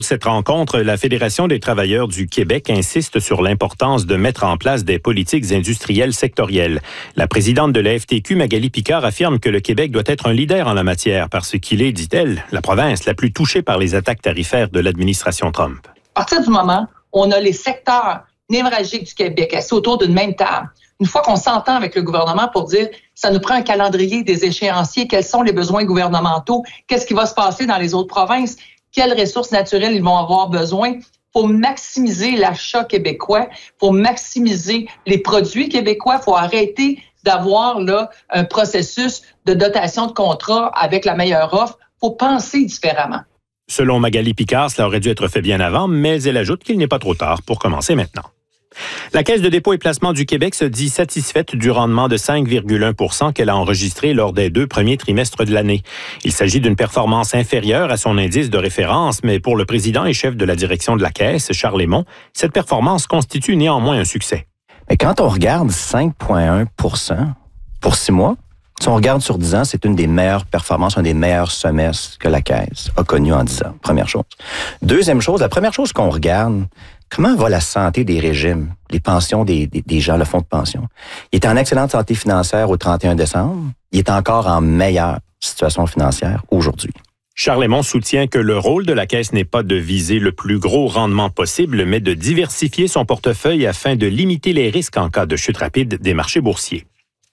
Cette rencontre, la Fédération des travailleurs du Québec insiste sur l'importance de mettre en place des politiques industrielles sectorielles. La présidente de la FTQ, Magali Picard, affirme que le Québec doit être un leader en la matière parce qu'il est, dit-elle, la province la plus touchée par les attaques tarifaires de l'administration Trump. À partir du moment où on a les secteurs névralgiques du Québec assis autour d'une même table, une fois qu'on s'entend avec le gouvernement pour dire ça nous prend un calendrier des échéanciers, quels sont les besoins gouvernementaux, qu'est-ce qui va se passer dans les autres provinces, quelles ressources naturelles ils vont avoir besoin. Il faut maximiser l'achat québécois, il faut maximiser les produits québécois, il faut arrêter d'avoir là un processus de dotation de contrat avec la meilleure offre. Il faut penser différemment. Selon Magali Picard, cela aurait dû être fait bien avant, mais elle ajoute qu'il n'est pas trop tard pour commencer maintenant. La Caisse de dépôt et placement du Québec se dit satisfaite du rendement de 5,1 % qu'elle a enregistré lors des 2 premiers trimestres de l'année. Il s'agit d'une performance inférieure à son indice de référence, mais pour le président et chef de la direction de la Caisse, Charles Lemont, cette performance constitue néanmoins un succès. Mais quand on regarde 5,1 % pour 6 mois, si on regarde sur 10 ans, c'est une des meilleures performances, un des meilleurs semestres que la Caisse a connu en 10 ans. Première chose. Deuxième chose, la première chose qu'on regarde, comment va la santé des régimes, les pensions des gens, le fonds de pension? Il est en excellente santé financière au 31 décembre. Il est encore en meilleure situation financière aujourd'hui. Charles Lemont soutient que le rôle de la Caisse n'est pas de viser le plus gros rendement possible, mais de diversifier son portefeuille afin de limiter les risques en cas de chute rapide des marchés boursiers.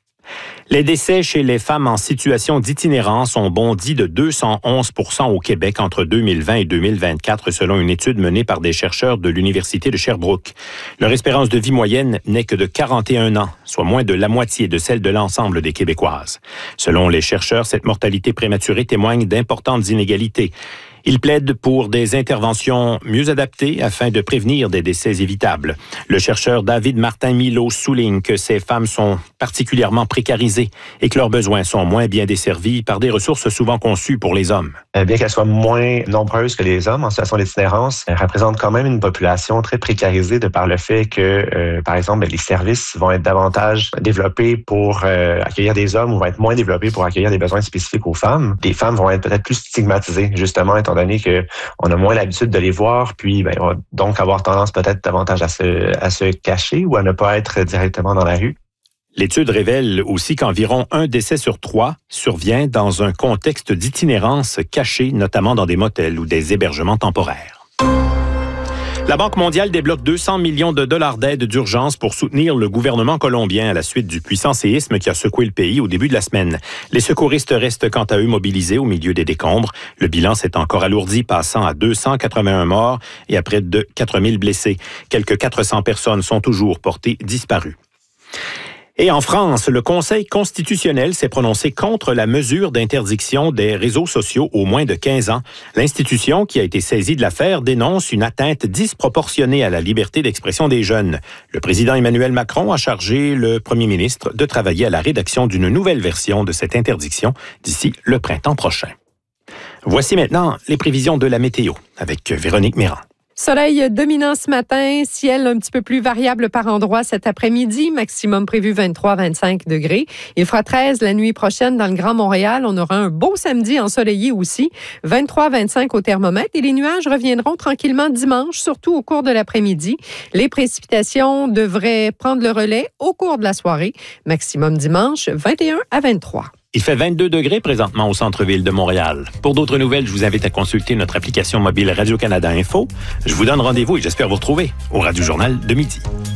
Les décès chez les femmes en situation d'itinérance ont bondi de 211 % au Québec entre 2020 et 2024, selon une étude menée par des chercheurs de l'Université de Sherbrooke. Leur espérance de vie moyenne n'est que de 41 ans, soit moins de la moitié de celle de l'ensemble des Québécoises. Selon les chercheurs, cette mortalité prématurée témoigne d'importantes inégalités. Ils plaident pour des interventions mieux adaptées afin de prévenir des décès évitables. Le chercheur David Martin-Milo souligne que ces femmes sont particulièrement précarisées et que leurs besoins sont moins bien desservis par des ressources souvent conçues pour les hommes. Bien qu'elles soient moins nombreuses que les hommes en situation d'itinérance, elles représentent quand même une population très précarisée de par le fait que, par exemple, les services vont être davantage développés pour accueillir des hommes ou vont être moins développés pour accueillir des besoins spécifiques aux femmes. Les femmes vont être peut-être plus stigmatisées, justement, étant donné qu'on a moins l'habitude de les voir, puis on va donc avoir tendance peut-être davantage à se cacher ou à ne pas être directement dans la rue. L'étude révèle aussi qu'environ 1 décès sur 3 survient dans un contexte d'itinérance cachée, notamment dans des motels ou des hébergements temporaires. La Banque mondiale débloque 200 millions de dollars d'aide d'urgence pour soutenir le gouvernement colombien à la suite du puissant séisme qui a secoué le pays au début de la semaine. Les secouristes restent quant à eux mobilisés au milieu des décombres. Le bilan s'est encore alourdi, passant à 281 morts et à près de 4000 blessés. Quelques 400 personnes sont toujours portées disparues. Et en France, le Conseil constitutionnel s'est prononcé contre la mesure d'interdiction des réseaux sociaux aux moins de 15 ans. L'institution, qui a été saisie de l'affaire, dénonce une atteinte disproportionnée à la liberté d'expression des jeunes. Le président Emmanuel Macron a chargé le premier ministre de travailler à la rédaction d'une nouvelle version de cette interdiction d'ici le printemps prochain. Voici maintenant les prévisions de la météo avec Véronique Méran. Soleil dominant ce matin, ciel un petit peu plus variable par endroits cet après-midi, maximum prévu 23-25 degrés. Il fera 13 la nuit prochaine dans le Grand Montréal. On aura un beau samedi ensoleillé aussi, 23-25 au thermomètre et les nuages reviendront tranquillement dimanche, surtout au cours de l'après-midi. Les précipitations devraient prendre le relais au cours de la soirée, maximum dimanche 21-23. Il fait 22 degrés présentement au centre-ville de Montréal. Pour d'autres nouvelles, je vous invite à consulter notre application mobile Radio-Canada Info. Je vous donne rendez-vous et j'espère vous retrouver au Radio Journal de midi.